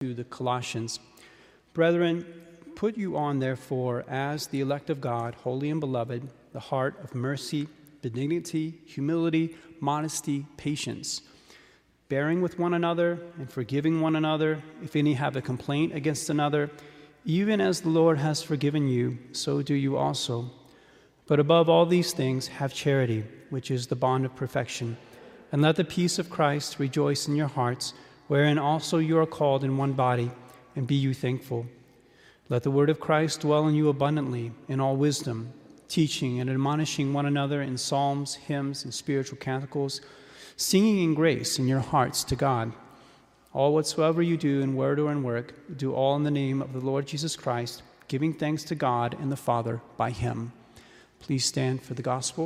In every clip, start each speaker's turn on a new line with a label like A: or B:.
A: to the Colossians. Brethren, put you on, therefore, as the elect of God, holy and beloved, the heart of mercy, benignity, humility, modesty, patience, bearing with one another and forgiving one another, if any have a complaint against another, even as the Lord has forgiven you, so do you also. But above all these things, have charity, which is the bond of perfection. And let the peace of Christ rejoice in your hearts, wherein also you are called in one body, and be you thankful. Let the word of Christ dwell in you abundantly, in all wisdom, teaching and admonishing one another in psalms, hymns, and spiritual canticles, singing in grace in your hearts to God. All whatsoever you do in word or in work, do all in the name of the Lord Jesus Christ, giving thanks to God and the Father by him. Please stand for the gospel.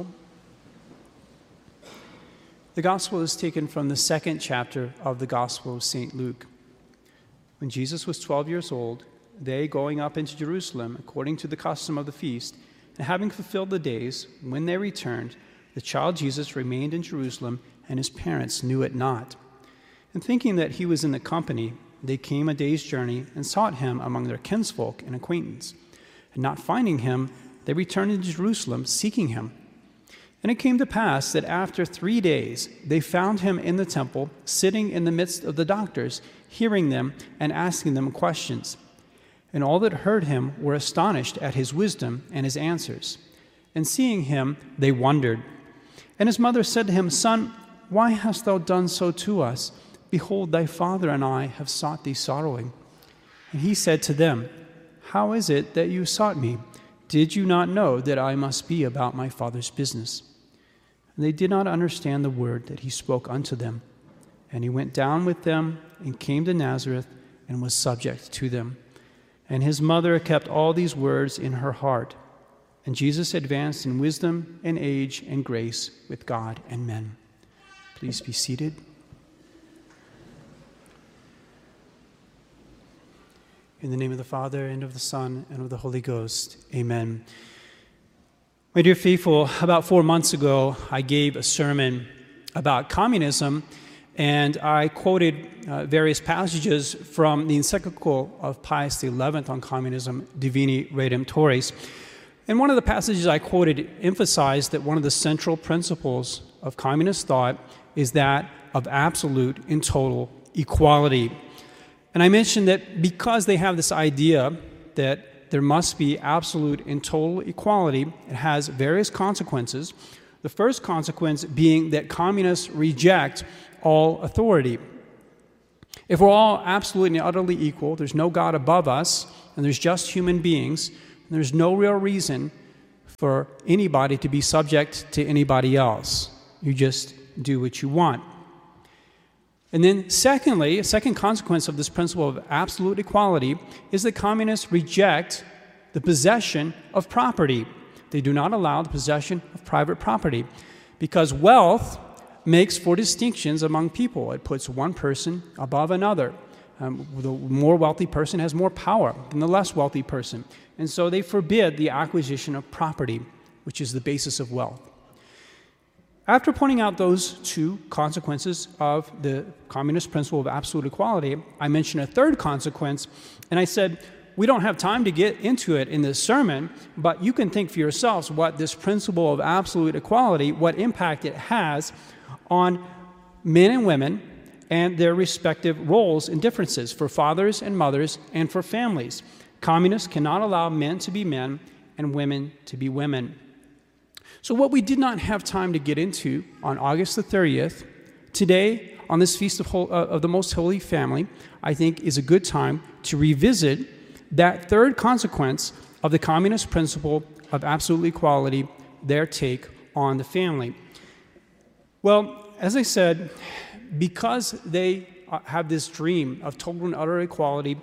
A: The gospel is taken from the second chapter of the Gospel of St. Luke. When Jesus was 12 years old, they, going up into Jerusalem according to the custom of the feast, and having fulfilled the days, when they returned, the child Jesus remained in Jerusalem, and his parents knew it not. And thinking that he was in the company, they came a day's journey and sought him among their kinsfolk and acquaintance. And not finding him, they returned to Jerusalem, seeking him. And it came to pass that after 3 days they found him in the temple, sitting in the midst of the doctors, hearing them and asking them questions. And all that heard him were astonished at his wisdom and his answers. And seeing him, they wondered. And his mother said to him, Son, why hast thou done so to us? Behold, thy father and I have sought thee sorrowing. And he said to them, How is it that you sought me? Did you not know that I must be about my Father's business? And they did not understand the word that he spoke unto them. And he went down with them and came to Nazareth and was subject to them. And his mother kept all these words in her heart. And Jesus advanced in wisdom and age and grace with God and men. Please be seated. In the name of the Father, and of the Son, and of the Holy Ghost. Amen. My dear faithful, about 4 months ago, I gave a sermon about communism, and I quoted various passages from the encyclical of Pius XI on communism, Divini Redemptoris. And one of the passages I quoted emphasized that one of the central principles of communist thought is that of absolute and total equality. And I mentioned that because they have this idea that there must be absolute and total equality, it has various consequences. The first consequence being that communists reject all authority. If we're all absolutely and utterly equal, there's no God above us, and there's just human beings, and there's no real reason for anybody to be subject to anybody else. You just do what you want. And then secondly, a second consequence of this principle of absolute equality is that communists reject the possession of property. They do not allow the possession of private property because wealth makes for distinctions among people. It puts one person above another. The more wealthy person has more power than the less wealthy person. And so they forbid the acquisition of property, which is the basis of wealth. After pointing out those two consequences of the communist principle of absolute equality, I mentioned a third consequence, and I said, we don't have time to get into it in this sermon, but you can think for yourselves what this principle of absolute equality, what impact it has on men and women and their respective roles and differences for fathers and mothers and for families. Communists cannot allow men to be men and women to be women. So what we did not have time to get into on August the 30th, today on this Feast of the Most Holy Family, I think is a good time to revisit that third consequence of the communist principle of absolute equality, their take on the family. Well, as I said, because they have this dream of total and utter equality,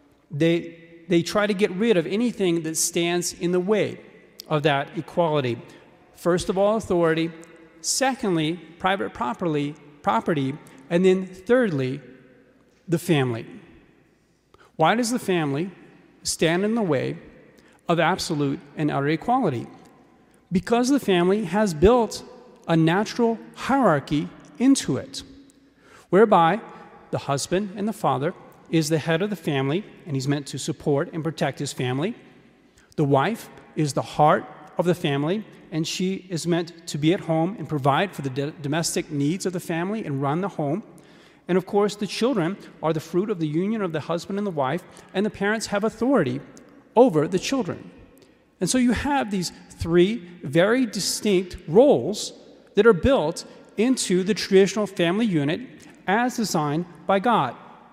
A: they try to get rid of anything that stands in the way of that equality. First of all, authority. Secondly, private property. And then thirdly, the family. Why does the family stand in the way of absolute and utter equality? Because the family has built a natural hierarchy into it, whereby the husband and the father is the head of the family, and he's meant to support and protect his family. The wife is the heart of the family, and she is meant to be at home and provide for the domestic needs of the family and run the home. And of course, the children are the fruit of the union of the husband and the wife, and the parents have authority over the children. And so you have these three very distinct roles that are built into the traditional family unit as designed by God.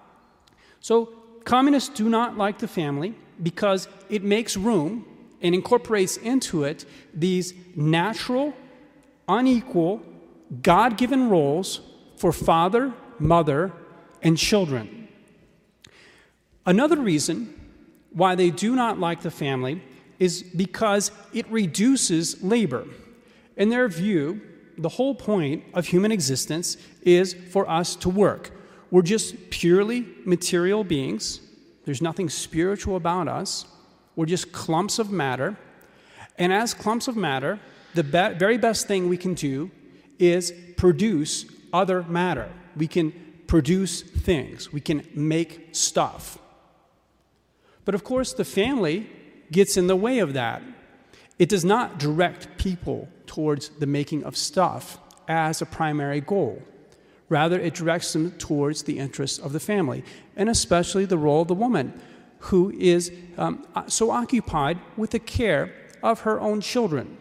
A: So communists do not like the family because it makes room and incorporates into it these natural, unequal, God-given roles for father, mother, and children. Another reason why they do not like the family is because it reduces labor. In their view, the whole point of human existence is for us to work. We're just purely material beings. There's nothing spiritual about us. We're just clumps of matter. And as clumps of matter, the very best thing we can do is produce other matter. We can produce things. We can make stuff. But of course, the family gets in the way of that. It does not direct people towards the making of stuff as a primary goal. Rather, it directs them towards the interests of the family, and especially the role of the woman, who is so occupied with the care of her own children.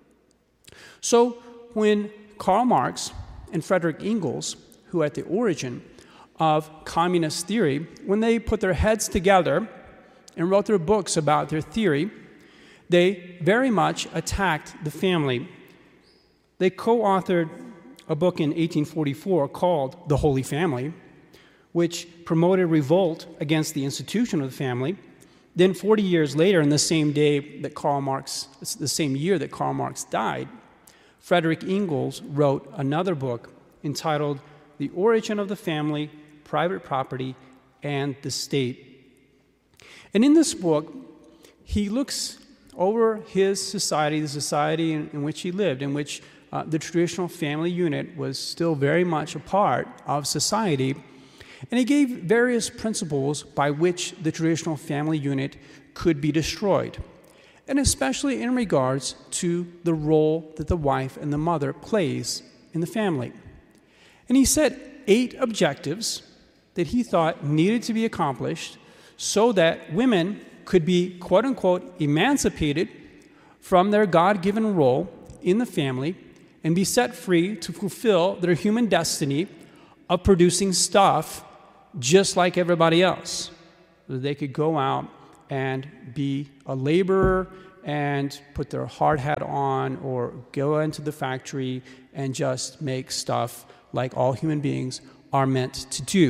A: So when Karl Marx and Frederick Engels, who are at the origin of communist theory, when they put their heads together and wrote their books about their theory, they very much attacked the family. They co-authored a book in 1844 called The Holy Family, which promoted revolt against the institution of the family. Then 40 years later, in the same year that Karl Marx died, Frederick Engels wrote another book entitled The Origin of the Family, Private Property, and the State. And in this book, he looks over his society, the society in which he lived, in which the traditional family unit was still very much a part of society. And he gave various principles by which the traditional family unit could be destroyed, and especially in regards to the role that the wife and the mother plays in the family. And he set 8 objectives that he thought needed to be accomplished so that women could be, quote-unquote, emancipated from their God-given role in the family and be set free to fulfill their human destiny of producing stuff just like everybody else. So they could go out and be a laborer and put their hard hat on or go into the factory and just make stuff like all human beings are meant to do.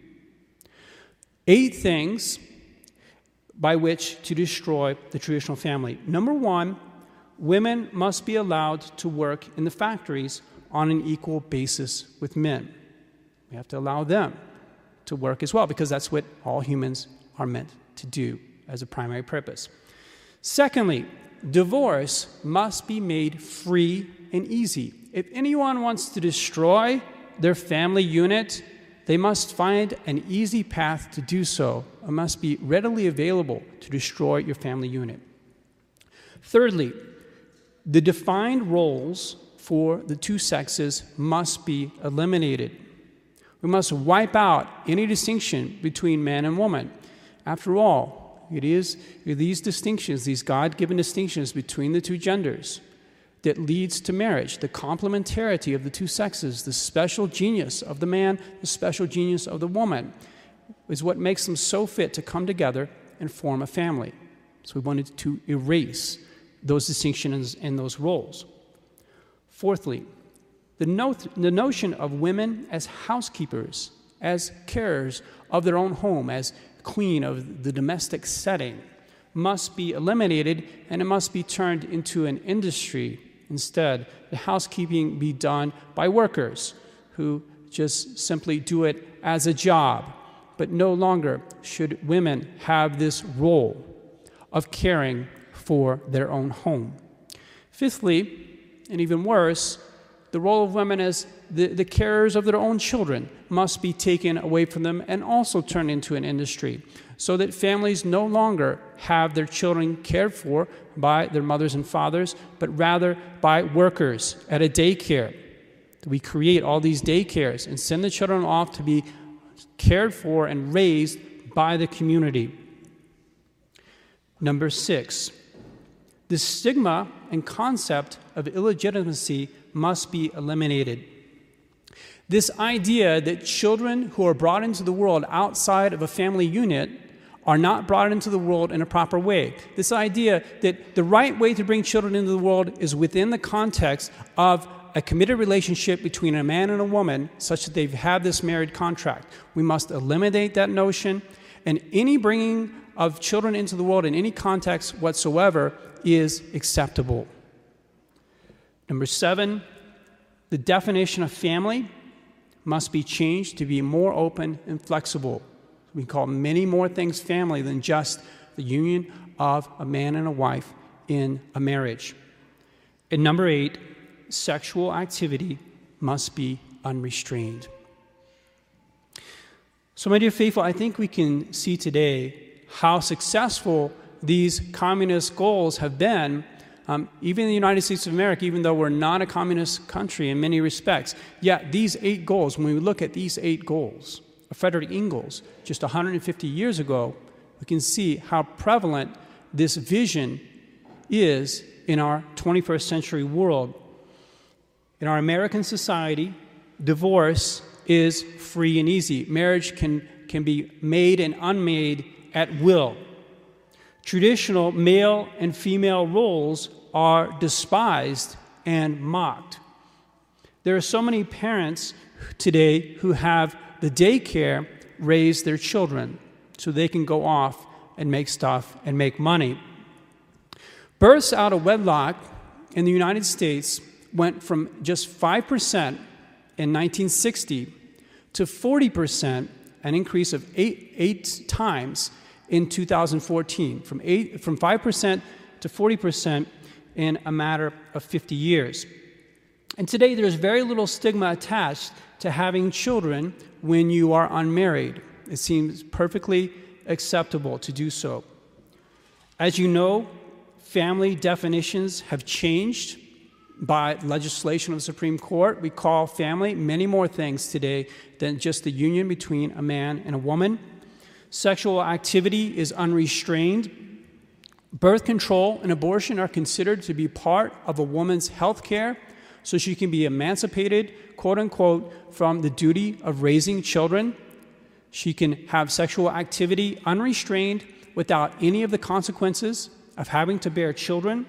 A: 8 things by which to destroy the traditional family. Number 1, women must be allowed to work in the factories on an equal basis with men. We have to allow them to work as well, because that's what all humans are meant to do as a primary purpose. Secondly, divorce must be made free and easy. If anyone wants to destroy their family unit, they must find an easy path to do so. It must be readily available to destroy your family unit. Thirdly, the defined roles for the 2 sexes must be eliminated. We must wipe out any distinction between man and woman. After all, it is these distinctions, these God-given distinctions between the 2 genders, that leads to marriage, the complementarity of the 2 sexes, the special genius of the man, the special genius of the woman, is what makes them so fit to come together and form a family. So we wanted to erase those distinctions and those roles. Fourthly, the notion of women as housekeepers, as carers of their own home, as queen of the domestic setting, must be eliminated, and it must be turned into an industry. Instead, the housekeeping be done by workers who just simply do it as a job. But no longer should women have this role of caring for their own home. Fifthly, and even worse, The role of women as the carers of their own children must be taken away from them and also turned into an industry, so that families no longer have their children cared for by their mothers and fathers, but rather by workers at a daycare. We create all these daycares and send the children off to be cared for and raised by the community. Number 6, the stigma and concept of illegitimacy must be eliminated. This idea that children who are brought into the world outside of a family unit are not brought into the world in a proper way. This idea that the right way to bring children into the world is within the context of a committed relationship between a man and a woman, such that they've had this married contract. We must eliminate that notion, and any bringing of children into the world in any context whatsoever is acceptable. Number 7, the definition of family must be changed to be more open and flexible. We call many more things family than just the union of a man and a wife in a marriage. And number 8, sexual activity must be unrestrained. So, my dear faithful, I think we can see today how successful these communist goals have been, even in the United States of America, even though we're not a communist country in many respects. Yet these 8 goals, when we look at these 8 goals of Frederick Engels just 150 years ago, we can see how prevalent this vision is in our 21st century world. In our American society, divorce is free and easy. Marriage can be made and unmade at will. Traditional male and female roles are despised and mocked. There are so many parents today who have the daycare raise their children so they can go off and make stuff and make money. Births out of wedlock in the United States went from just 5% in 1960 to 40%, an increase of eight times in 2014, from 5% to 40% in a matter of 50 years. And today there's very little stigma attached to having children when you are unmarried. It seems perfectly acceptable to do so. As you know, family definitions have changed by legislation of the Supreme Court. We call family many more things today than just the union between a man and a woman. Sexual activity is unrestrained. Birth control and abortion are considered to be part of a woman's health care, so she can be emancipated, quote unquote, from the duty of raising children. She can have sexual activity unrestrained without any of the consequences of having to bear children.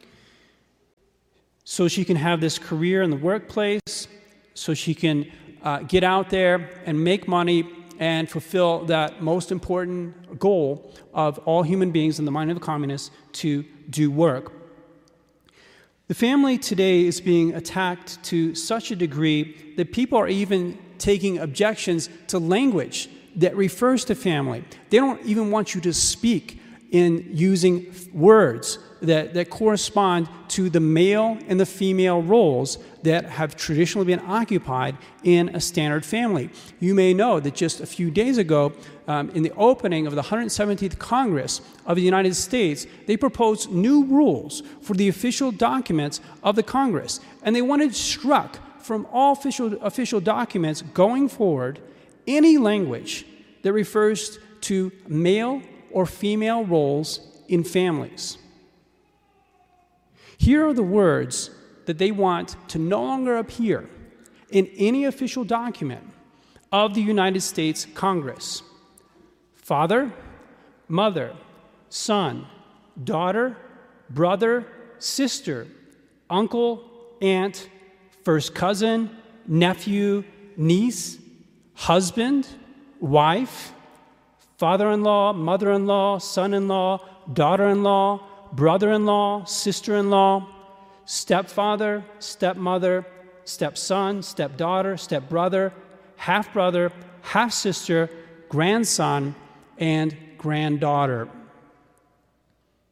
A: So she can have this career in the workplace, so she can get out there and make money and fulfill that most important goal of all human beings in the mind of the communists, to do work. The family today is being attacked to such a degree that people are even taking objections to language that refers to family. They don't even want you to speak in using words that correspond to the male and the female roles that have traditionally been occupied in a standard family. You may know that just a few days ago, in the opening of the 117th Congress of the United States, they proposed new rules for the official documents of the Congress. And they wanted struck from all official documents going forward any language that refers to male or female roles in families. Here are the words that they want to no longer appear in any official document of the United States Congress: father, mother, son, daughter, brother, sister, uncle, aunt, first cousin, nephew, niece, husband, wife, father-in-law, mother-in-law, son-in-law, daughter-in-law, brother-in-law, sister-in-law, stepfather, stepmother, stepson, stepdaughter, stepbrother, half-brother, half-sister, grandson, and granddaughter.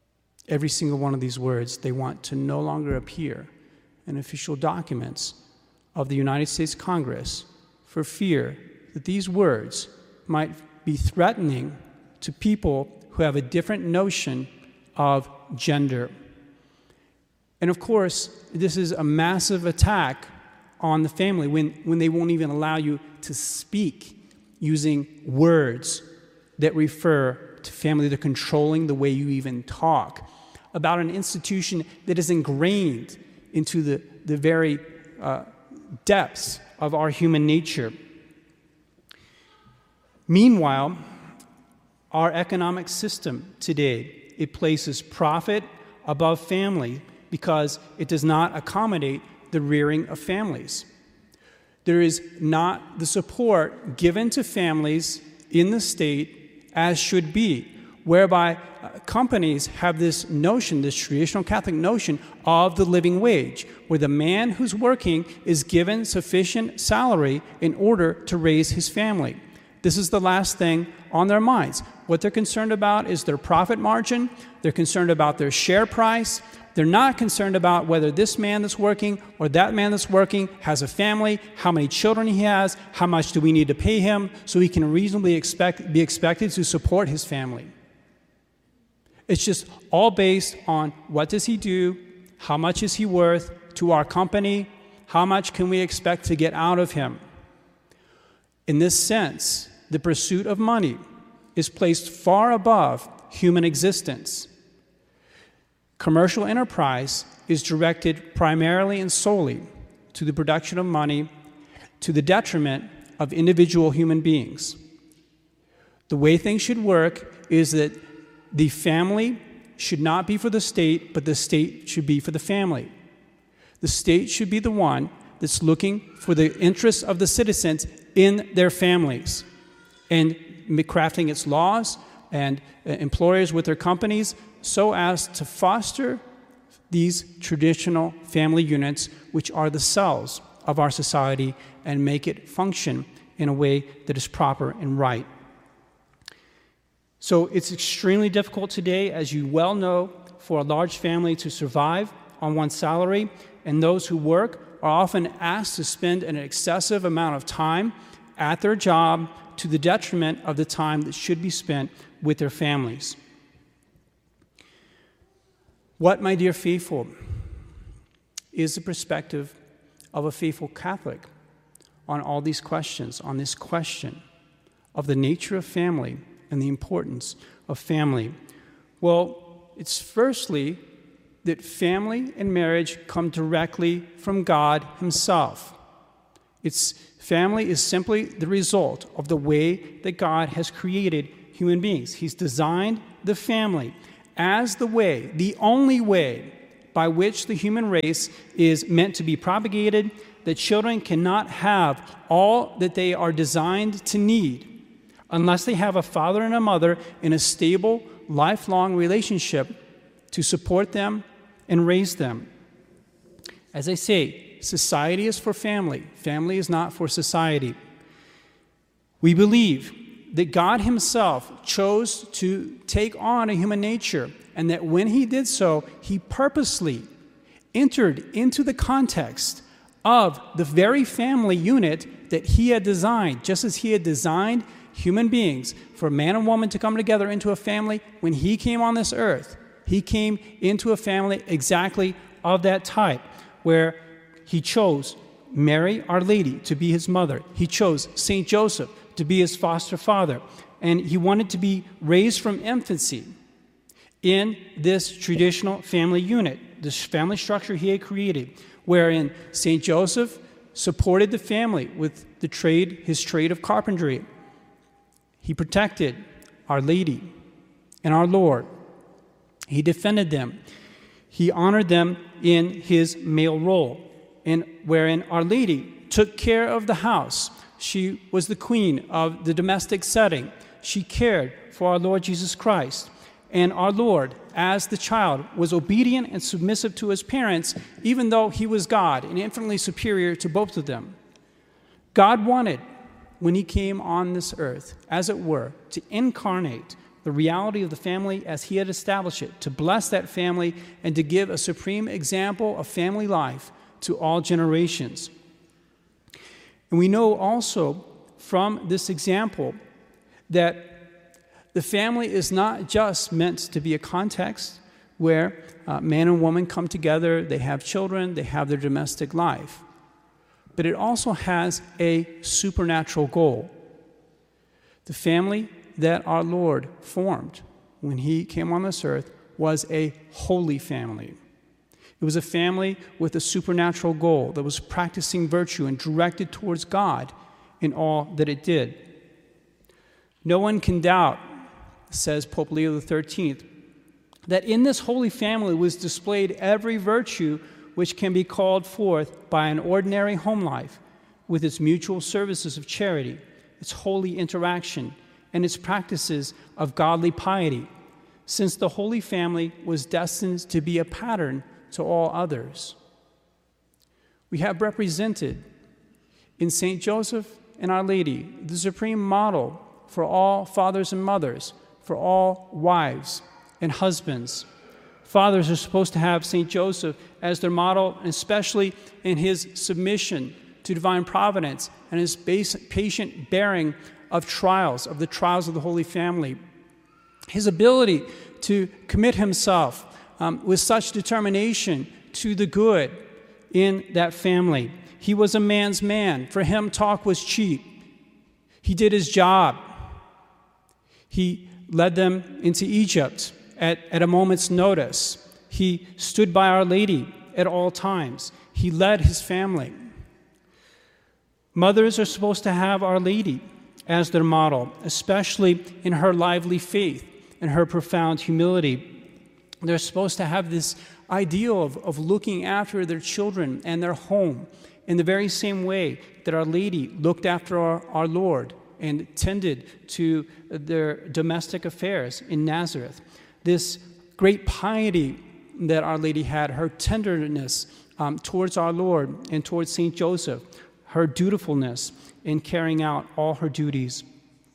A: Every single one of these words they want to no longer appear in official documents of the United States Congress for fear that these words might be threatening to people who have a different notion of gender. And of course, this is a massive attack on the family when they won't even allow you to speak using words that refer to family. They're controlling the way you even talk about an institution that is ingrained into the very depths of our human nature. Meanwhile, our economic system today, it places profit above family because it does not accommodate the rearing of families. There is not the support given to families in the state as should be, whereby companies have this notion, this traditional Catholic notion of the living wage, where the man who's working is given sufficient salary in order to raise his family. This is the last thing on their minds. What they're concerned about is their profit margin. They're concerned about their share price. They're not concerned about whether this man that's working or that man that's working has a family, how many children he has, how much do we need to pay him so he can reasonably be expected to support his family. It's just all based on what does he do, how much is he worth to our company, how much can we expect to get out of him. In this sense, the pursuit of money is placed far above human existence. Commercial enterprise is directed primarily and solely to the production of money to the detriment of individual human beings. The way things should work is that the family should not be for the state, but the state should be for the family. The state should be the one that's looking for the interests of the citizens in their families and crafting its laws and employers with their companies so as to foster these traditional family units, which are the cells of our society, and make it function in a way that is proper and right. So it's extremely difficult today, as you well know, for a large family to survive on one salary, and those who work are often asked to spend an excessive amount of time at their job to the detriment of the time that should be spent with their families. What, my dear faithful, is the perspective of a faithful Catholic on all these questions, on this question of the nature of family and the importance of family? Well, it's firstly that family and marriage come directly from God Himself. Family is simply the result of the way that God has created human beings. He's designed the family as the way, the only way by which the human race is meant to be propagated, that children cannot have all that they are designed to need unless they have a father and a mother in a stable, lifelong relationship to support them and raise them. As I say, society is for family. Family is not for society. We believe that God Himself chose to take on a human nature, and that when He did so, He purposely entered into the context of the very family unit that He had designed, just as He had designed human beings for man and woman to come together into a family. When He came on this earth, He came into a family exactly of that type, where He chose Mary, Our Lady, to be His mother. He chose St. Joseph to be His foster father. And He wanted to be raised from infancy in this traditional family unit, this family structure He had created, wherein St. Joseph supported the family with his trade of carpentry. He protected Our Lady and our Lord. He defended them. He honored them in His male role, and wherein Our Lady took care of the house. She was the queen of the domestic setting. She cared for our Lord Jesus Christ. And our Lord, as the child, was obedient and submissive to His parents, even though He was God and infinitely superior to both of them. God wanted, when He came on this earth, as it were, to incarnate the reality of the family as He had established it, to bless that family and to give a supreme example of family life to all generations. And we know also from this example that the family is not just meant to be a context where man and woman come together, they have children, they have their domestic life. But it also has a supernatural goal. The family that our Lord formed when he came on this earth was a holy family. It was a family with a supernatural goal that was practicing virtue and directed towards God in all that it did. No one can doubt, says Pope Leo XIII, that in this holy family was displayed every virtue which can be called forth by an ordinary home life with its mutual services of charity, its holy interaction, and its practices of godly piety, since the Holy Family was destined to be a pattern to all others. We have represented in St. Joseph and Our Lady the supreme model for all fathers and mothers, for all wives and husbands. Fathers are supposed to have St. Joseph as their model, especially in his submission to divine providence and his patient bearing of the trials of the Holy Family. His ability to commit himself with such determination to the good in that family. He was a man's man. For him, talk was cheap. He did his job. He led them into Egypt at a moment's notice. He stood by Our Lady at all times. He led his family. Mothers are supposed to have Our Lady as their model, especially in her lively faith and her profound humility. They're supposed to have this ideal of looking after their children and their home in the very same way that Our Lady looked after our Lord and tended to their domestic affairs in Nazareth. This great piety that Our Lady had, her tenderness towards our Lord and towards St. Joseph, her dutifulness in carrying out all her duties.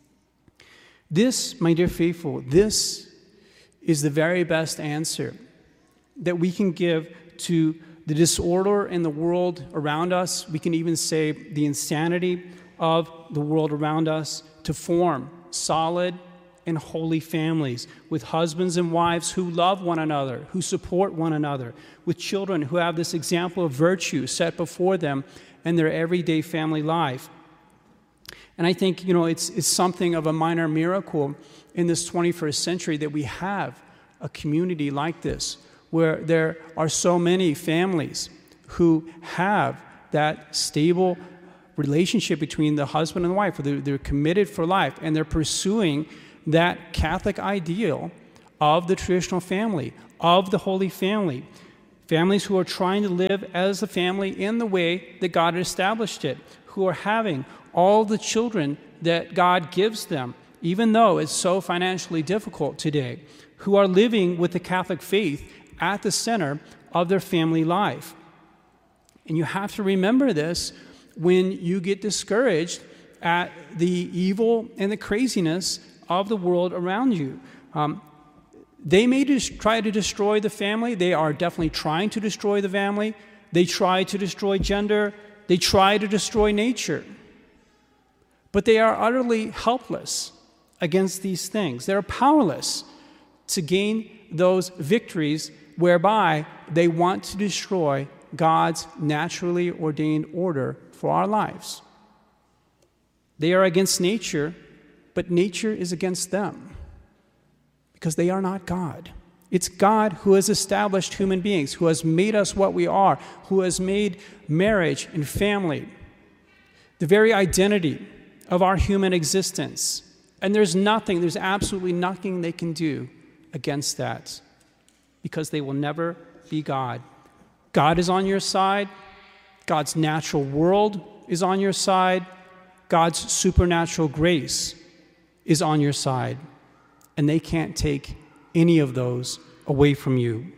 A: This, my dear faithful, this is the very best answer that we can give to the disorder in the world around us. We can even say the insanity of the world around us, to form solid and holy families with husbands and wives who love one another, who support one another, with children who have this example of virtue set before them in their everyday family life. And I think, it's something of a minor miracle in this 21st century that we have a community like this, where there are so many families who have that stable relationship between the husband and the wife. They're committed for life, and they're pursuing that Catholic ideal of the traditional family, of the Holy Family. Families who are trying to live as a family in the way that God established it, who are having all the children that God gives them, even though it's so financially difficult today, who are living with the Catholic faith at the center of their family life. And you have to remember this when you get discouraged at the evil and the craziness of the world around you. They may try to destroy the family. They are definitely trying to destroy the family. They try to destroy gender. They try to destroy nature. But they are utterly helpless against these things. They're powerless to gain those victories whereby they want to destroy God's naturally ordained order for our lives. They are against nature, but nature is against them because they are not God. It's God who has established human beings, who has made us what we are, who has made marriage and family the very identity of our human existence. And there's absolutely nothing they can do against that because they will never be God. God is on your side. God's natural world is on your side. God's supernatural grace is on your side. And they can't take any of those away from you.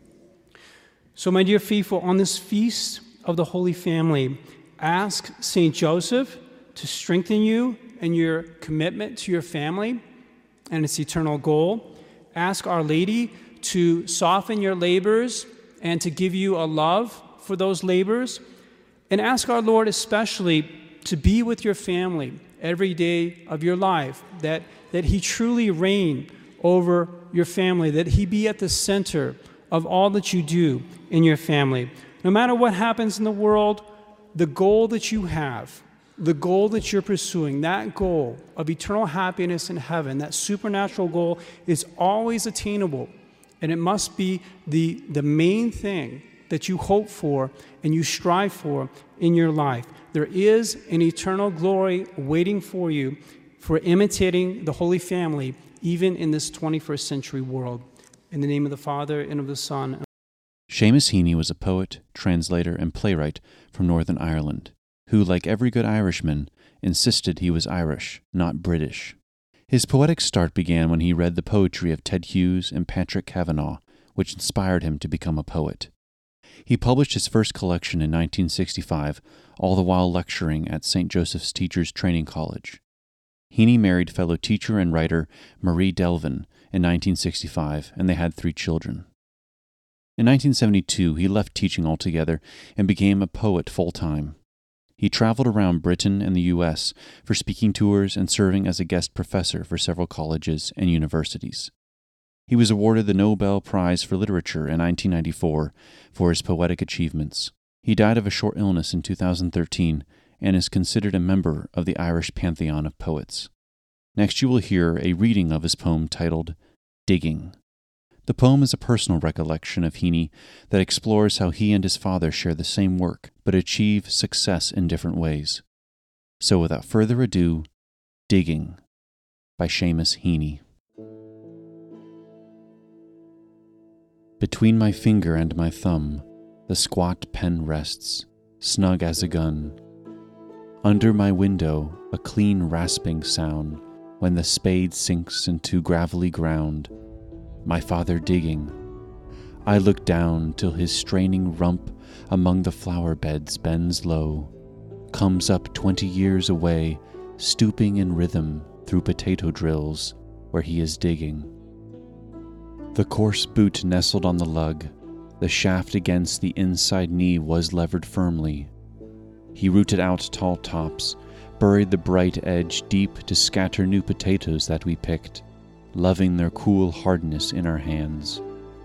A: So, my dear faithful, on this feast of the Holy Family, ask St. Joseph to strengthen you in your commitment to your family and its eternal goal. Ask Our Lady to soften your labors and to give you a love for those labors. And ask our Lord especially to be with your family every day of your life, that he truly reign over your family, that he be at the center of all that you do in your family. No matter what happens in the world, the goal that you have, the goal that you're pursuing, that goal of eternal happiness in heaven, that supernatural goal is always attainable. And it must be the main thing that you hope for and you strive for in your life. There is an eternal glory waiting for you for imitating the Holy Family, even in this 21st century world. In the name of the Father, and of the Son.
B: Seamus Heaney was a poet, translator, and playwright from Northern Ireland, who, like every good Irishman, insisted he was Irish, not British. His poetic start began when he read the poetry of Ted Hughes and Patrick Kavanagh, which inspired him to become a poet. He published his first collection in 1965, all the while lecturing at St. Joseph's Teachers Training College. Heaney married fellow teacher and writer Marie Delvin in 1965, and they had 3 children. In 1972, he left teaching altogether and became a poet full-time. He traveled around Britain and the U.S. for speaking tours and serving as a guest professor for several colleges and universities. He was awarded the Nobel Prize for Literature in 1994 for his poetic achievements. He died of a short illness in 2013 and is considered a member of the Irish Pantheon of Poets. Next you will hear a reading of his poem titled Digging. The poem is a personal recollection of Heaney that explores how he and his father share the same work but achieve success in different ways. So without further ado, Digging by Seamus Heaney. Between my finger and my thumb, the squat pen rests, snug as a gun. Under my window, a clean rasping sound when the spade sinks into gravelly ground. My father digging. I look down till his straining rump among the flower beds bends low, comes up 20 years away, stooping in rhythm through potato drills where he is digging. The coarse boot nestled on the lug, the shaft against the inside knee was levered firmly. He rooted out tall tops, buried the bright edge deep to scatter new potatoes that we picked, loving their cool hardness in our hands.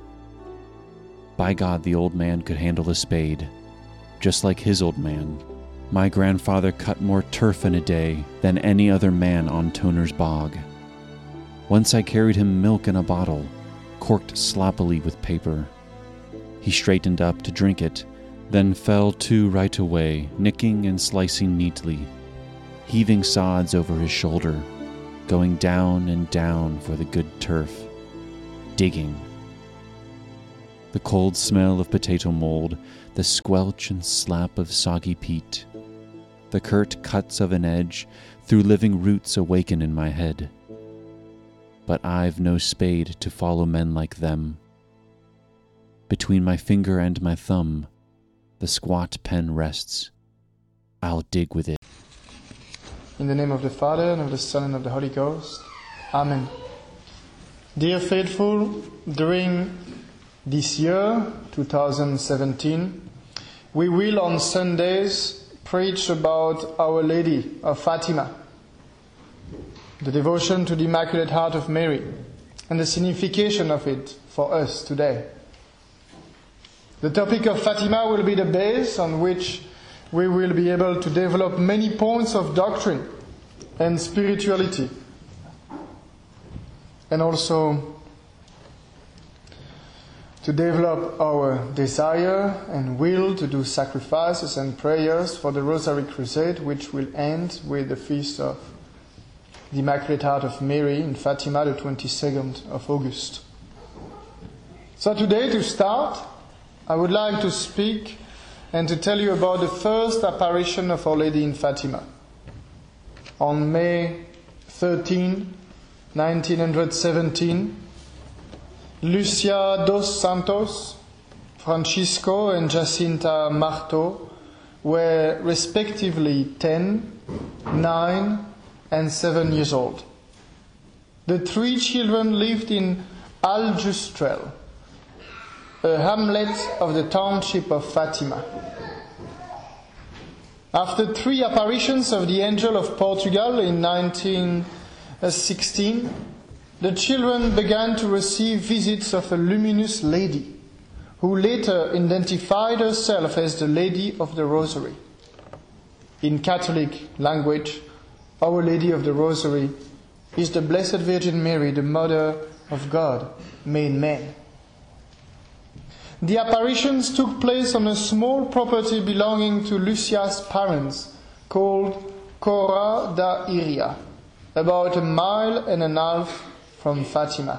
B: By God, the old man could handle a spade, just like his old man. My grandfather cut more turf in a day than any other man on Toner's bog. Once I carried him milk in a bottle, corked sloppily with paper. He straightened up to drink it, then fell to right away, nicking and slicing neatly, heaving sods over his shoulder, going down and down for the good turf, digging. The cold smell of potato mold, the squelch and slap of soggy peat, the curt cuts of an edge through living roots awaken in my head. But I've no spade to follow men like them. Between my finger and my thumb, the squat pen rests. I'll dig with it.
C: In the name of the Father, and of the Son, and of the Holy Ghost. Amen. Dear faithful, during this year, 2017, we will on Sundays preach about Our Lady of Fatima, the devotion to the Immaculate Heart of Mary, and the signification of it for us today. The topic of Fatima will be the base on which we will be able to develop many points of doctrine and spirituality, and also to develop our desire and will to do sacrifices and prayers for the Rosary Crusade, which will end with the feast of the Immaculate Heart of Mary in Fatima, the 22nd of August. So today, to start, I would like to speak and to tell you about the first apparition of Our Lady in Fatima. On May 13, 1917, Lucia dos Santos, Francisco and Jacinta Marto were respectively 10, 9, and 7 years old. The 3 children lived in Aljustrel, a hamlet of the township of Fatima. After 3 apparitions of the Angel of Portugal in 1916, the children began to receive visits of a luminous lady, who later identified herself as the Lady of the Rosary. In Catholic language, Our Lady of the Rosary is the Blessed Virgin Mary, the Mother of God, made man. The apparitions took place on a small property belonging to Lucia's parents, called Cova da Iria, about 1.5 miles from Fatima.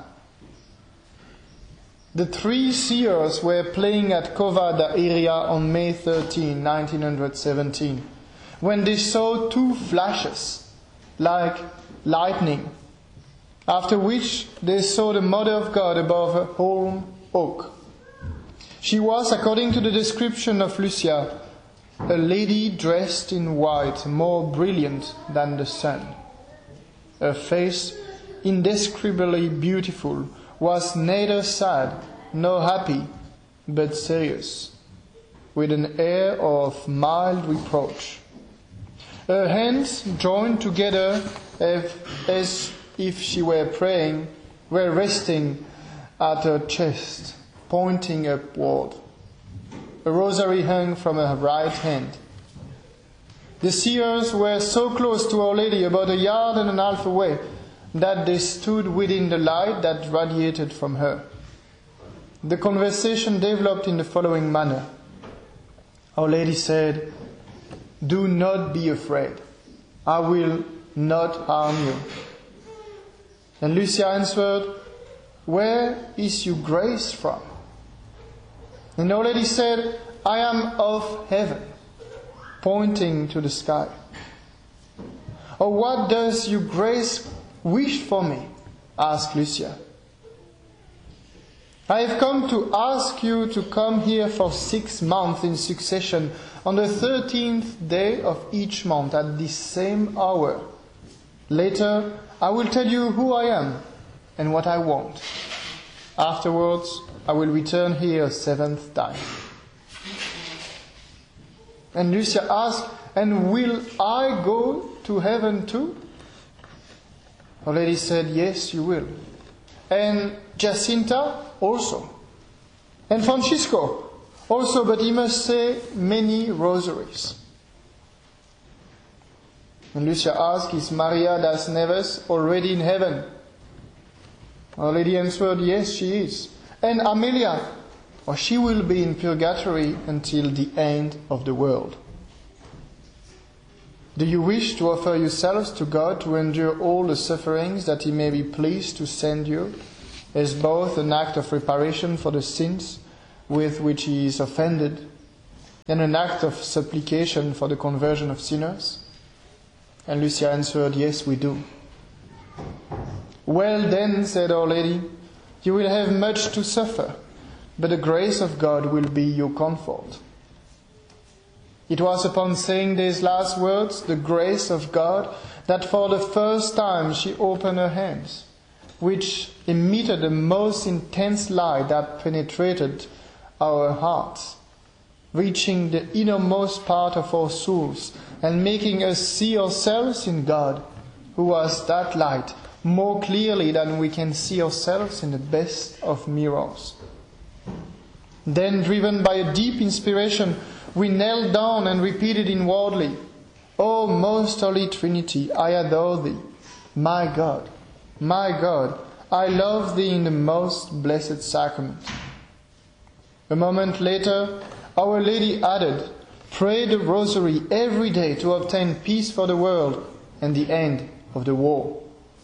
C: The 3 seers were playing at Cova da Iria on May 13, 1917, when they saw 2 flashes, like lightning, after which they saw the Mother of God above a holm oak. She was, according to the description of Lucia, a lady dressed in white, more brilliant than the sun. Her face, indescribably beautiful, was neither sad nor happy, but serious, with an air of mild reproach. Her hands, joined together as if she were praying, were resting at her chest, pointing upward. A rosary hung from her right hand. The seers were so close to Our Lady, about 1.5 yards away, that they stood within the light that radiated from her. The conversation developed in the following manner. Our Lady said, "Do not be afraid. I will not harm you." And Lucia answered, "Where is your grace from?" And Our Lady said, "I am of heaven," pointing to the sky. "Oh, what does your grace wish for me?" asked Lucia. "I have come to ask you to come here for 6 months in succession on the 13th day of each month at this same hour. Later, I will tell you who I am and what I want. Afterwards, I will return here a 7th time." And Lucia asked, "And will I go to heaven too?" Our Lady said, "Yes, you will. And Jacinta also. And Francisco also, but he must say many rosaries." And Lucia asked, "Is Maria das Neves already in heaven?" Our Lady answered, "Yes, she is. And Amelia, or she will be in purgatory until the end of the world. Do you wish to offer yourselves to God to endure all the sufferings that He may be pleased to send you, as both an act of reparation for the sins with which He is offended, and an act of supplication for the conversion of sinners?" And Lucia answered, "Yes, we do." "Well then," said Our Lady, "you will have much to suffer, but the grace of God will be your comfort." It was upon saying these last words, the grace of God, that for the first time she opened her hands, which emitted the most intense light that penetrated our hearts, reaching the innermost part of our souls and making us see ourselves in God, who was that light, more clearly than we can see ourselves in the best of mirrors. Then, driven by a deep inspiration, we knelt down and repeated inwardly, "O most holy Trinity, I adore Thee. My God, I love Thee in the most blessed sacrament." A moment later, Our Lady added, "Pray the Rosary every day to obtain peace for the world and the end of the war."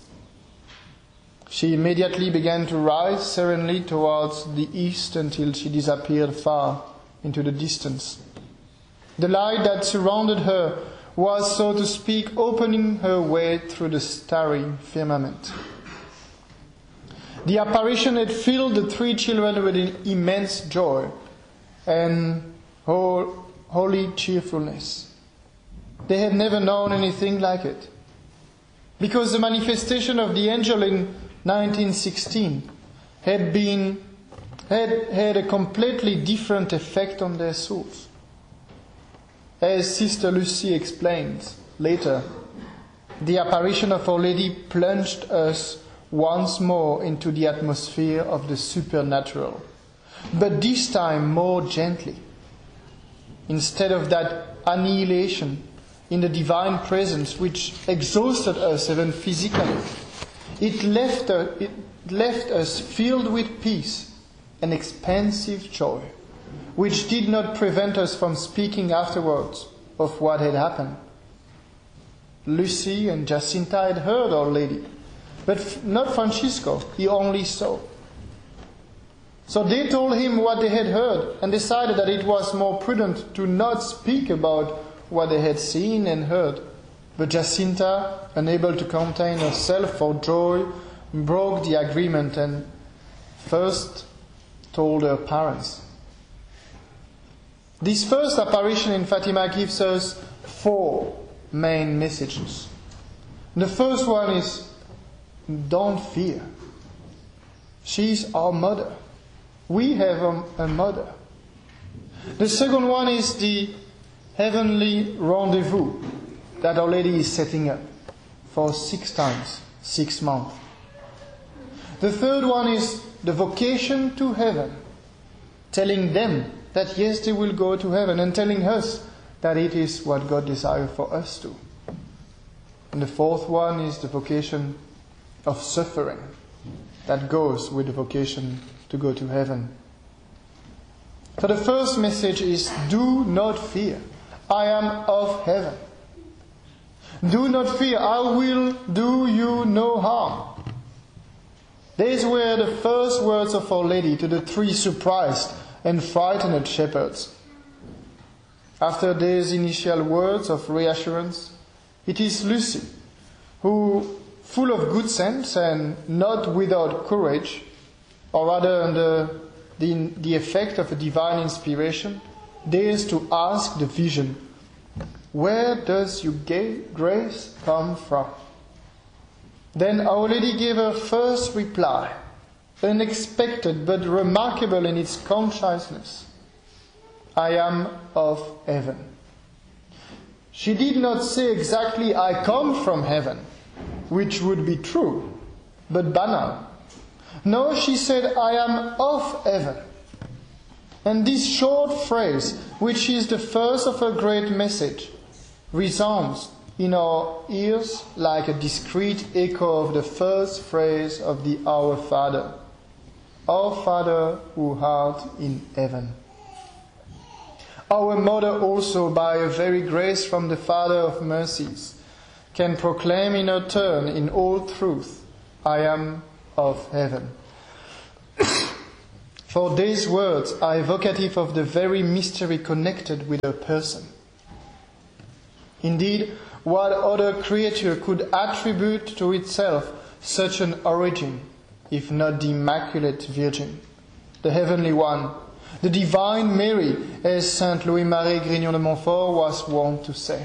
C: She immediately began to rise serenely towards the east until she disappeared far into the distance. The light that surrounded her was, so to speak, opening her way through the starry firmament. The apparition had filled the 3 children with an immense joy and holy cheerfulness. They had never known anything like it, because the manifestation of the angel in 1916 had a completely different effect on their souls. As Sister Lucy explains later, the apparition of Our Lady plunged us once more into the atmosphere of the supernatural, but this time more gently. Instead of that annihilation in the divine presence which exhausted us even physically, it left us filled with peace and expansive joy, which did not prevent us from speaking afterwards of what had happened. Lucy and Jacinta had heard Our Lady, but not Francisco. He only saw. So they told him what they had heard and decided that it was more prudent to not speak about what they had seen and heard. But Jacinta, unable to contain herself for joy, broke the agreement and first told her parents. This first apparition in Fatima gives us 4 main messages. The first one is, don't fear. She's our mother. We have a mother. The second one is the heavenly rendezvous that Our Lady is setting up for 6 times, 6 months. The third one is the vocation to heaven, telling them that yes, they will go to heaven, and telling us that it is what God desires for us to. And the fourth one is the vocation of suffering that goes with the vocation to go to heaven. So the first message is, do not fear. I am of heaven. Do not fear. I will do you no harm. These were the first words of Our Lady to the 3 surprised and frightened shepherds. After these initial words of reassurance, it is Lucy who, full of good sense and not without courage, or rather under the effect of a divine inspiration, dares to ask the vision, where does your grace come from? Then Our Lady gave her first reply, unexpected but remarkable in its consciousness. I am of heaven. She did not say exactly, I come from heaven, which would be true, but banal. No, she said, I am of heaven. And this short phrase, which is the first of her great message, resounds in our ears like a discreet echo of the first phrase of the Our Father. Our Father who art in heaven. Our Mother also, by a very grace from the Father of mercies, can proclaim in her turn in all truth, I am of heaven. For these words are evocative of the very mystery connected with her person. Indeed, what other creature could attribute to itself such an origin, if not the Immaculate Virgin, the Heavenly One, the Divine Mary, as Saint Louis-Marie Grignon de Montfort was wont to say?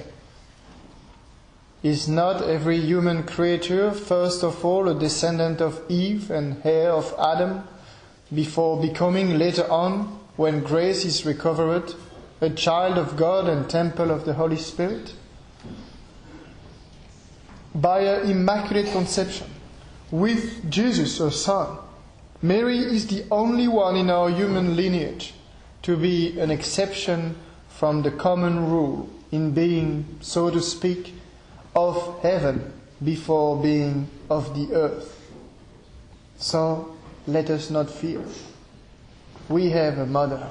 C: Is not every human creature first of all a descendant of Eve and heir of Adam, before becoming later on, when grace is recovered, a child of God and temple of the Holy Spirit? By her Immaculate Conception, with Jesus her Son, Mary is the only one in our human lineage to be an exception from the common rule in being, so to speak, of heaven before being of the earth. So let us not fear. We have a mother.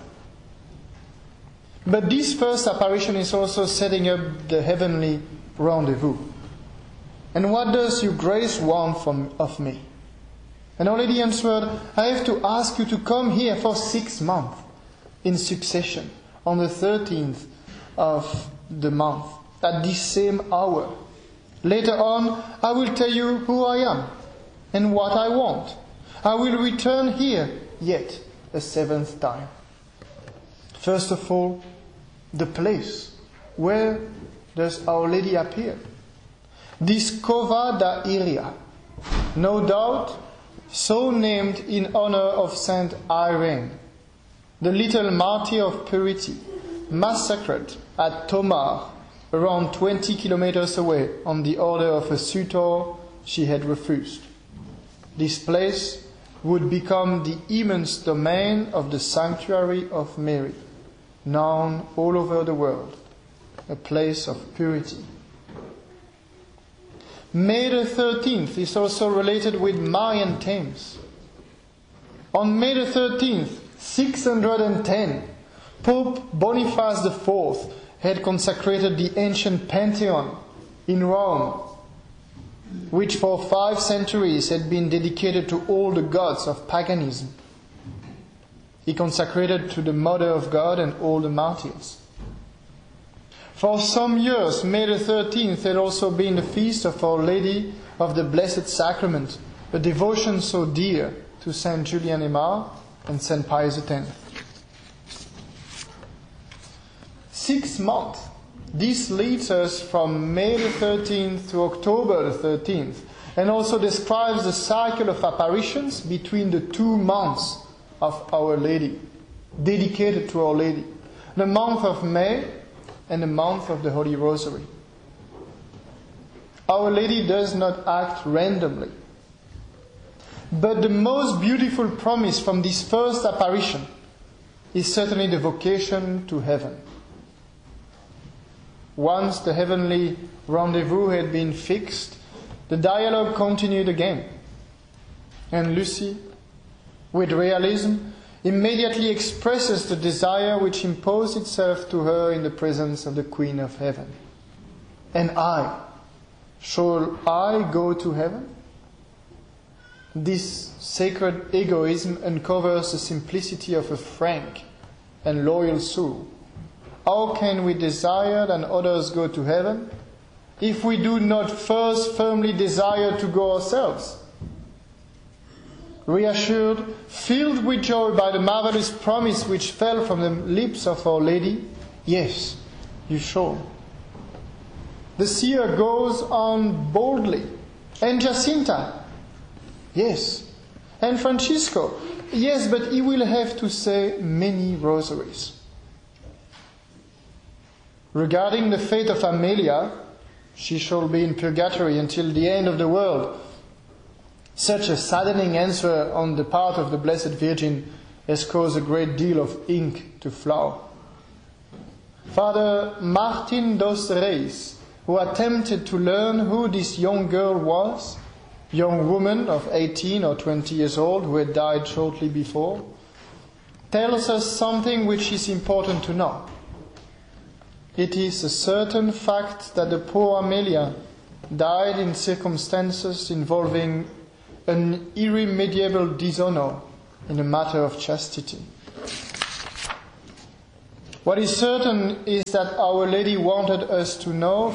C: But this first apparition is also setting up the heavenly rendezvous. And what does your grace want of me? And Our Lady answered, I have to ask you to come here for 6 months in succession, on the 13th of the month, at this same hour. Later on, I will tell you who I am and what I want. I will return here yet a 7th time. First of all, the place. Where does Our Lady appear? This Cova da Iria, no doubt so named in honor of Saint Irene, the little martyr of purity, massacred at Tomar, around 20 kilometers away, on the order of a suitor she had refused. This place would become the immense domain of the Sanctuary of Mary, known all over the world, a place of purity. May the 13th is also related with Marian Thames. On May the 13th, 610, Pope Boniface IV had consecrated the ancient Pantheon in Rome, which for 5 centuries had been dedicated to all the gods of paganism. He consecrated to the Mother of God and all the martyrs. For some years, May the 13th had also been the feast of Our Lady of the Blessed Sacrament, a devotion so dear to Saint Julian Aymar and Saint Pius X. 6 months. This leads us from May the 13th to October the 13th, and also describes the cycle of apparitions between the 2 months of Our Lady, dedicated to Our Lady, the month of May and the month of the Holy Rosary. Our Lady does not act randomly. But the most beautiful promise from this first apparition is certainly the vocation to heaven. Once the heavenly rendezvous had been fixed, the dialogue continued again. And Lucy, with realism, immediately expresses the desire which imposed itself to her in the presence of the Queen of Heaven. And I, shall I go to heaven? This sacred egoism uncovers the simplicity of a frank and loyal soul. How can we desire that others go to heaven if we do not first firmly desire to go ourselves? Reassured, filled with joy by the marvelous promise which fell from the lips of Our Lady, yes, you shall. The seer goes on boldly. And Jacinta, yes. And Francisco, yes, but he will have to say many rosaries. Regarding the fate of Amelia, she shall be in purgatory until the end of the world. Such a saddening answer on the part of the Blessed Virgin has caused a great deal of ink to flow. Father Martin dos Reis, who attempted to learn who this young girl was, young woman of 18 or 20 years old who had died shortly before, tells us something which is important to know. It is a certain fact that the poor Amelia died in circumstances involving an irremediable dishonor in a matter of chastity. What is certain is that Our Lady wanted us to know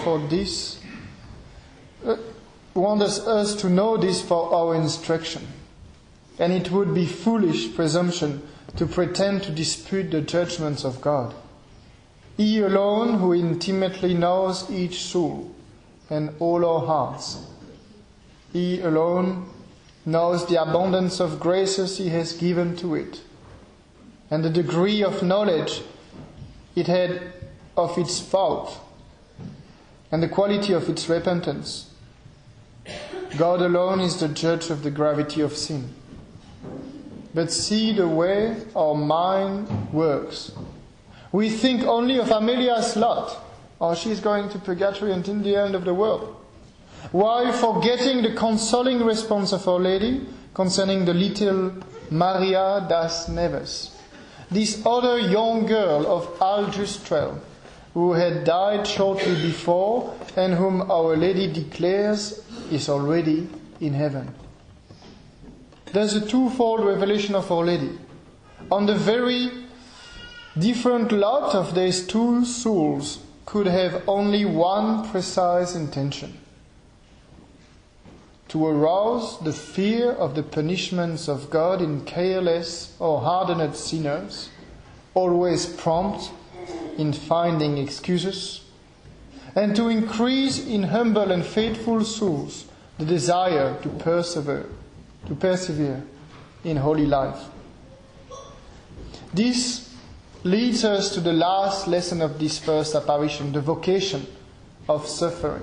C: this for our instruction, and it would be foolish presumption to pretend to dispute the judgments of God. He alone, who intimately knows each soul and all our hearts, He alone knows the abundance of graces He has given to it, and the degree of knowledge it had of its fault, and the quality of its repentance. God alone is the judge of the gravity of sin. But see the way our mind works. We think only of Amelia's lot, or she's going to purgatory until the end of the world, while forgetting the consoling response of Our Lady concerning the little Maria das Neves, this other young girl of Aljustrel, who had died shortly before and whom Our Lady declares is already in heaven. There's a twofold revelation of Our Lady. On the very different lot of these two souls could have only one precise intention: to arouse the fear of the punishments of God in careless or hardened sinners, always prompt in finding excuses, and to increase in humble and faithful souls the desire to persevere in holy life. This leads us to the last lesson of this first apparition, the vocation of suffering.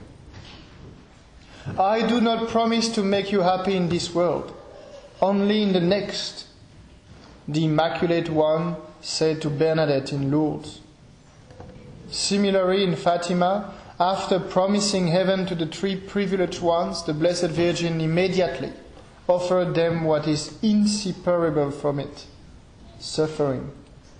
C: I do not promise to make you happy in this world, only in the next, the Immaculate One said to Bernadette in Lourdes. Similarly, in Fatima, after promising heaven to the three privileged ones, the Blessed Virgin immediately offered them what is inseparable from it, suffering.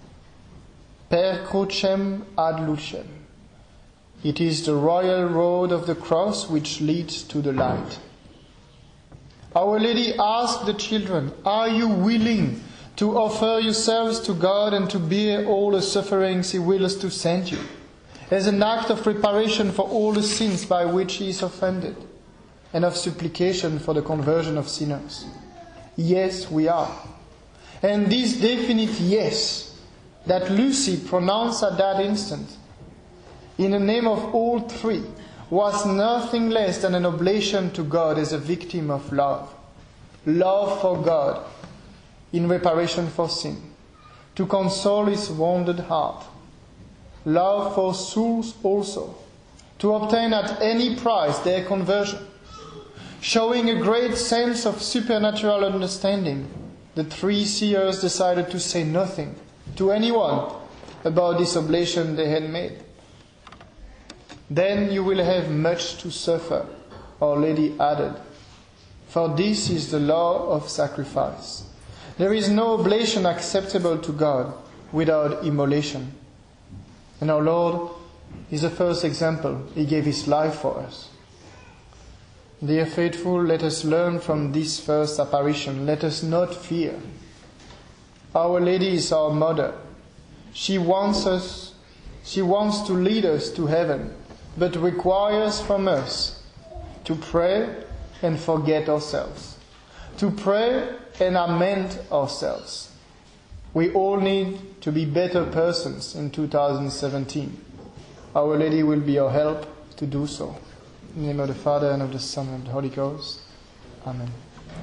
C: Per crucem ad lucem. It is the royal road of the cross which leads to the light. Our Lady asked the children, are you willing to offer yourselves to God and to bear all the sufferings He wills to send you, as an act of reparation for all the sins by which He is offended, and of supplication for the conversion of sinners? Yes, we are. And this definite yes that Lucy pronounced at that instant, in the name of all three, was nothing less than an oblation to God as a victim of love. Love for God in reparation for sin, to console His wounded heart. Love for souls also, to obtain at any price their conversion. Showing a great sense of supernatural understanding, the three seers decided to say nothing to anyone about this oblation they had made. Then you will have much to suffer, Our Lady added, for this is the law of sacrifice. There is no oblation acceptable to God without immolation. And our Lord is the first example. He gave His life for us. Dear faithful, let us learn from this first apparition. Let us not fear. Our Lady is our mother. She wants to lead us to heaven, but requires from us to pray and forget ourselves, to pray and amend ourselves. We all need to be better persons in 2017. Our Lady will be our help to do so. In the name of the Father, and of the Son, and of the Holy Ghost. Amen.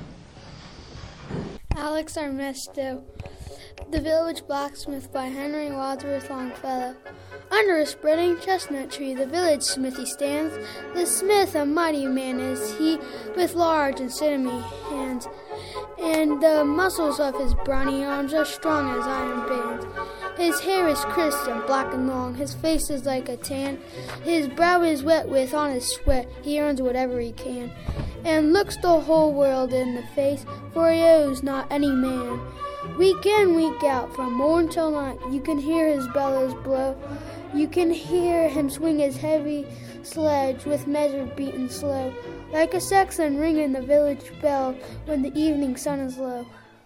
D: Alex Armesto, The Village Blacksmith by Henry Wadsworth Longfellow. Under a spreading chestnut tree the village smithy stands. The smith a mighty man is he, with large and sinewy hands, and the muscles of his brawny arms are strong as iron bands. His hair is crisp and black and long, his face is like a tan, his brow is wet with honest sweat, he earns whatever he can, and looks the whole world in the face, for he owes not any man. Week in, week out, from morn till night, you can hear his bellows blow. You can hear him swing his heavy sledge with measured beat and slow, like a sexton ringing the village bell when the evening sun is low.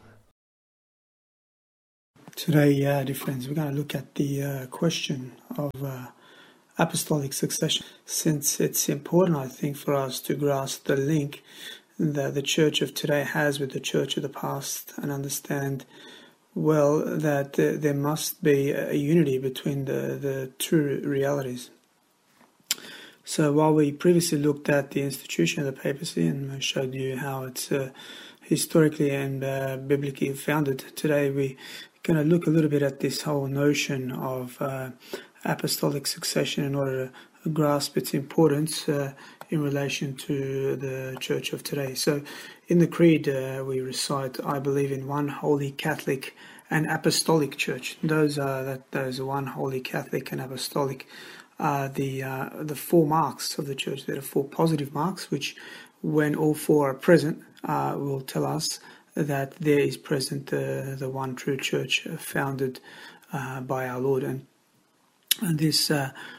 E: Today, dear friends, we're going to look at the question of apostolic succession, since it's important, I think, for us to grasp the link that the church of today has with the church of the past, and understand well that there must be a unity between the two realities. So while we previously looked at the institution of the papacy and showed you how it's historically and biblically founded, today we're going to look a little bit at this whole notion of apostolic succession in order to grasp its importance in relation to the church of today. So in the creed we recite, I believe in one holy Catholic and apostolic church. Those one holy Catholic and apostolic are the four marks of the church. There are four positive marks which, when all four are present, will tell us that there is present the one true church founded by our Lord. And this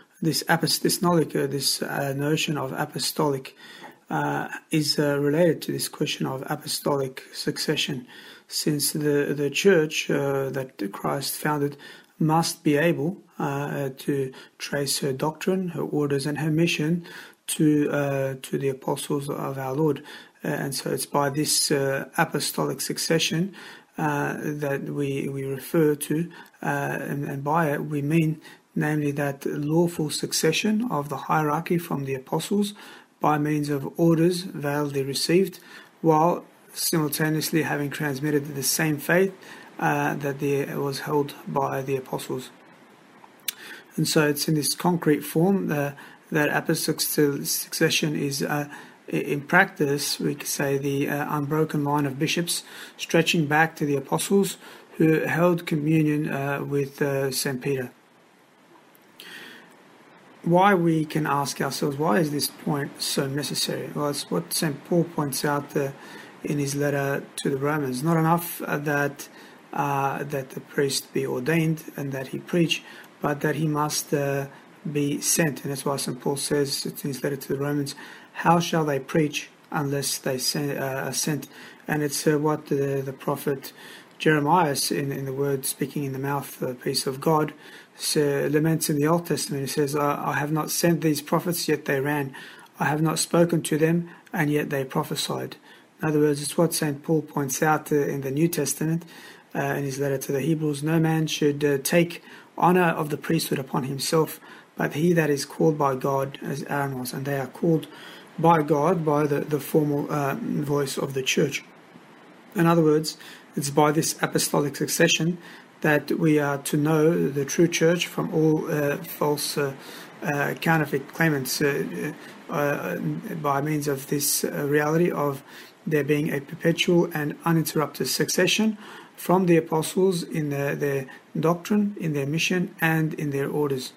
E: notion of apostolic is related to this question of apostolic succession, since the church that Christ founded must be able to trace her doctrine, her orders, and her mission to the apostles of our Lord. And so it's by this apostolic succession that we refer to, and by it we mean namely that lawful succession of the hierarchy from the apostles by means of orders validly received, while simultaneously having transmitted the same faith that was held by the apostles. And so it's in this concrete form that apostolic succession is, in practice, we could say, the unbroken line of bishops stretching back to the apostles who held communion with St. Peter. Why, we can ask ourselves, why is this point so necessary? Well, it's what St. Paul points out in his letter to the Romans. Not enough that the priest be ordained and that he preach, but that he must be sent. And that's why St. Paul says in his letter to the Romans, how shall they preach unless they are sent? And it's what the prophet Jeremiah, in the word speaking in the mouthpiece of God, laments in the Old Testament. He says, I have not sent these prophets, yet they ran. I have not spoken to them, and yet they prophesied. In other words, it's what St. Paul points out in the New Testament in his letter to the Hebrews. No man should take honor of the priesthood upon himself, but he that is called by God, as Aaron was. And they are called by God by the formal voice of the church. In other words, it's by this apostolic succession that we are to know the true church from all false counterfeit claimants by means of this reality of there being a perpetual and uninterrupted succession from the apostles in their doctrine, in their mission, and in their orders.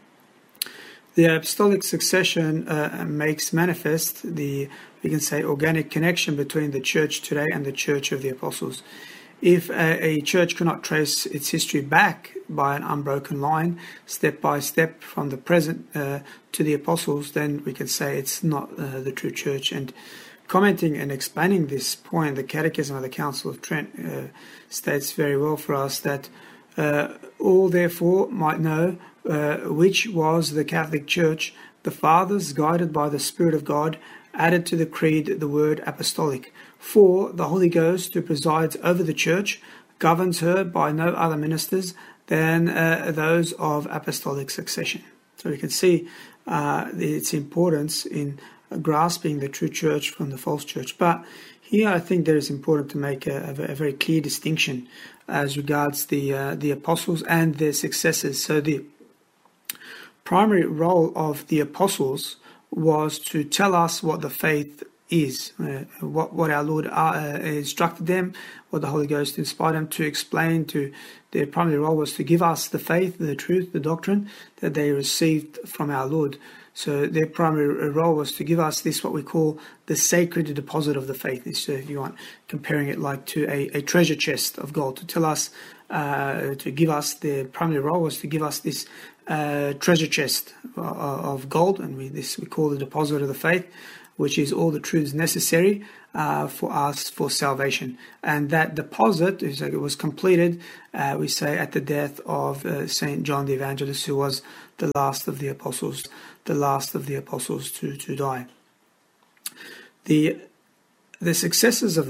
E: The apostolic succession makes manifest we can say, organic connection between the church today and the church of the apostles. If a church cannot trace its history back by an unbroken line, step by step from the present to the apostles, then we can say it's not the true church. And commenting and explaining this point, the Catechism of the Council of Trent states very well for us that all therefore might know which was the Catholic Church, the Fathers, guided by the Spirit of God, added to the creed the word apostolic. For the Holy Ghost, who presides over the Church, governs her by no other ministers than those of apostolic succession. So we can see its importance in grasping the true church from the false church. But here I think there is important to make a very clear distinction as regards the apostles and their successors. So the primary role of the apostles was to tell us what the faith is, what our Lord instructed them, what the Holy Ghost inspired them to explain. Their primary role was to give us the faith, the truth, the doctrine that they received from our Lord. So their primary role was to give us this, what we call the sacred deposit of the faith. So if you want, comparing it like to a treasure chest of gold, to tell us, to give us, their primary role was to give us this treasure chest of gold, and we call the deposit of the faith, which is all the truths necessary for us for salvation. And that deposit it was completed, we say, at the death of Saint John the Evangelist, who was the last of the apostles, to die. The successors of